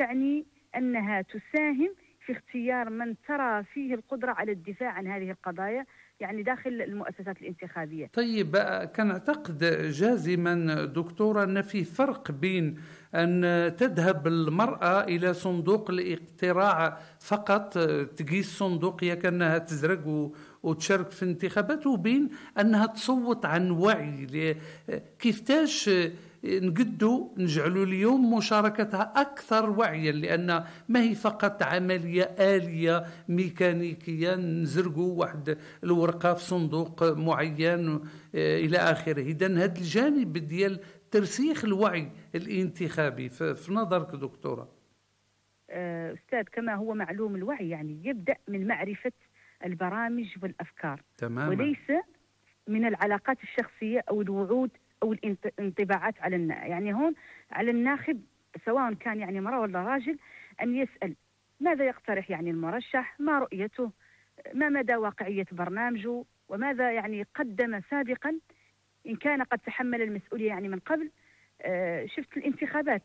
تعني أنها تساهم في اختيار من ترى فيه القدرة على الدفاع عن هذه القضايا، يعني داخل المؤسسات الانتخابية. طيب، كان أعتقد جازما دكتورة أن في فرق بين أن تذهب المرأة إلى صندوق الاقتراع فقط، تقيس صندوق هي كأنها تزرق وتشارك في انتخابات، وبين أنها تصوت عن وعي. كيفتاش نقدوا نجعلوا اليوم مشاركتها أكثر وعيا، لأن ما هي فقط عملية آلية ميكانيكية نزرقوا واحد الورقة في صندوق معين إلى آخره. إذن هذا الجانب ديال ترسيخ الوعي الانتخابي في نظرك دكتورة؟ أستاذ، كما هو معلوم الوعي يعني يبدأ من معرفة البرامج والأفكار، تماما. وليس من العلاقات الشخصية أو الوعود أو الانطباعات يعني هون على الناخب، سواء كان يعني امرأة ولا راجل، أن يسأل ماذا يقترح يعني المرشح، ما رؤيته، ما مدى واقعية برنامجه، وماذا يعني قدم سابقا إن كان قد تحمل المسؤولية يعني من قبل. شفت الانتخابات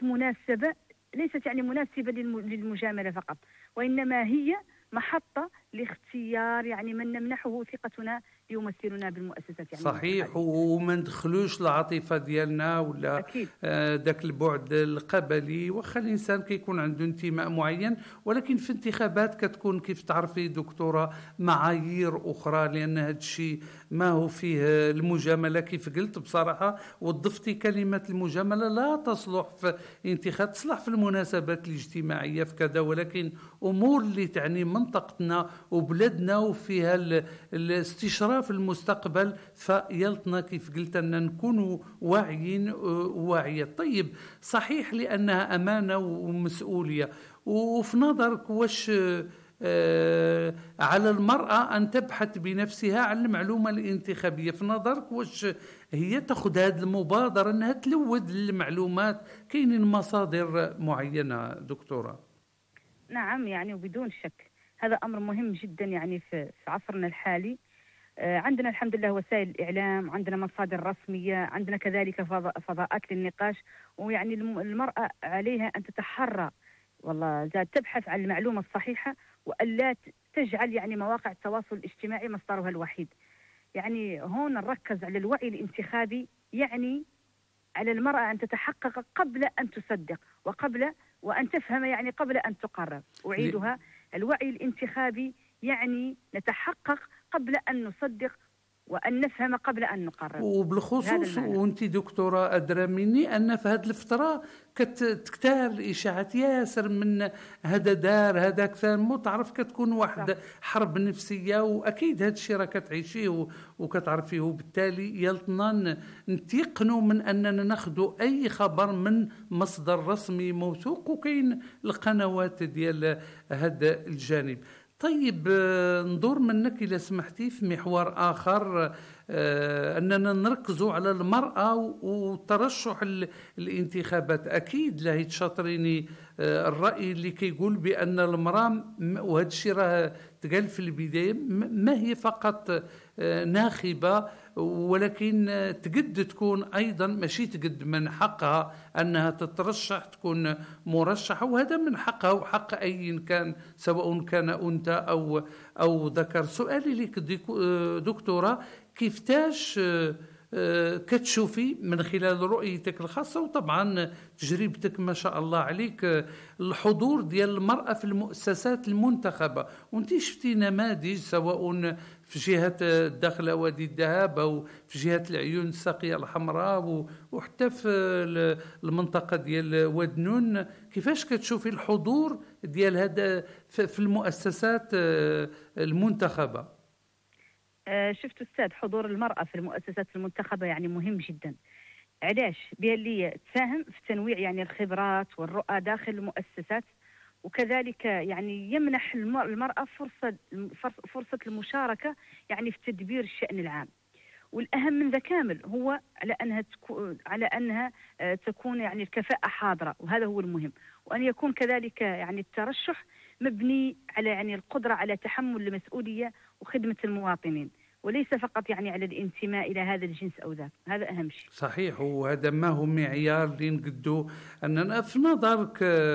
ليست يعني مناسبة للمجاملة فقط، وإنما هي محطة لاختيار يعني من نمنحه ثقتنا ليمثلنا بالمؤسسات يعني صحيح، الانتخابية. وما ندخلوش العاطفة ديالنا ولا أكيد. داك البعد القبلي. واخا الانسان كيكون عنده انتماء معين، ولكن في انتخابات كتكون كيف تعرفي دكتورة معايير اخرى، لان هذا الشيء ما هو فيه المجاملة كيف قلت بصراحة. وضفتي كلمة المجاملة لا تصلح في انتخاب، تصلح في المناسبات الاجتماعية في كذا، ولكن امور اللي تعني منطقتنا وبلدنا وفيها الاستشراف المستقبل، فيلطنا كيف قلت أن نكون واعيين وواعية. طيب، صحيح لأنها أمانة ومسؤولية. وفي نظرك واش على المرأة أن تبحث بنفسها عن المعلومة الانتخابية؟ في نظرك واش هي تأخذ هذه المبادرة أنها تلوث المعلومات؟ كاينين مصادر معينة دكتورة؟ نعم، يعني وبدون شك هذا أمر مهم جدا يعني في عصرنا الحالي. عندنا الحمد لله وسائل الإعلام، عندنا مصادر رسمية، عندنا كذلك فضاءات للنقاش، ويعني المرأة عليها أن تتحرى والله تبحث عن المعلومة الصحيحة، وألا تجعل يعني مواقع التواصل الاجتماعي مصدرها الوحيد. يعني هون نركز على الوعي الانتخابي، يعني على المرأة أن تتحقق قبل أن تصدق، وأن تفهم يعني قبل أن تقرر. أعيدها: الوعي الانتخابي يعني نتحقق قبل أن نصدق، وأن نفهم قبل أن نقرر. بهذا وبالخصوص المعنى. وانت دكتورة أدرى مني أن في هذه الفترة كتكتار الإشاعات ياسر من هذا دار هذاك ثاني، تعرف كتكون صح. واحد حرب نفسية. وأكيد هذا الشيء راه كتعيشيه وكتعرفيه، وبالتالي يلطنا نتيقنوا من أننا ناخذ أي خبر من مصدر رسمي موثوق، وكاين القنوات ديال هذا الجانب. طيب، ندور منك إذا سمحتي في محور آخر، أننا نركزوا على المرأة وترشح الانتخابات. أكيد لا تشاطريني الرأي اللي كيقول بأن المرأة، وهذا الشيء راه تقال في البداية، ما هي فقط ناخبة، ولكن تقد تكون أيضا ماشي تقد من حقها أنها تترشح، تكون مرشحة، وهذا من حقها وحق أي كان، سواء كان أنثى أو ذكر. سؤالي لك دكتورة، كيفتاش كتشوفي من خلال رؤيتك الخاصة وطبعا تجربتك ما شاء الله عليك الحضور ديال المرأة في المؤسسات المنتخبة؟ وانت شفتي نماذج سواء في جهة داخل وادي الذهب أو في جهة العيون الساقية الحمراء وحتى في المنطقة ديال ودنون. كيفاش كتشوفي الحضور ديال هذا في المؤسسات المنتخبة؟ شفت أستاذ، حضور المرأة في المؤسسات المنتخبة يعني مهم جدا. علاش؟ بأن تساهم في تنويع يعني الخبرات والرؤى داخل المؤسسات، وكذلك يعني يمنح المرأة فرصة المشاركة يعني في تدبير الشأن العام. والأهم من ذا كامل هو على أنها تكون يعني الكفاءة حاضرة، وهذا هو المهم. وأن يكون كذلك يعني الترشح مبني على يعني القدرة على تحمل المسؤولية وخدمة المواطنين، وليس فقط يعني على الانتماء إلى هذا الجنس أو ذاك. هذا أهم شيء. صحيح، وهذا ما هو معيار اللي نقدو أننا في نظرك